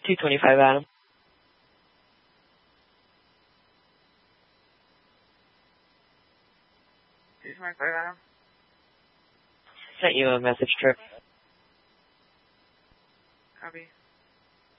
225 Adam. Adam. Sent you a message, Trip. Copy.